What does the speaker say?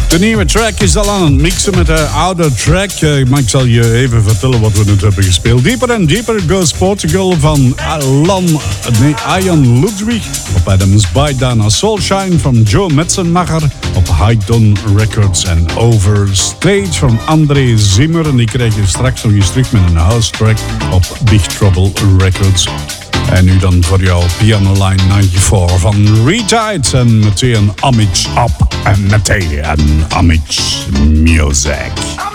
De nieuwe track is al aan het mixen met de oude track. Maar ik zal je even vertellen wat we net hebben gespeeld. Deeper and Deeper Goes Portugal van Ian Ludwig op Adams by Dana Soulshine van Joe Metzenmacher op Highdon Records en Overstage van André Zimmer. En die krijg je straks nog eens terug met een house track op Big Trouble Records. En nu dan voor jou Piano Line 94 van Retides en meteen Homage Up en meteen Homage Music.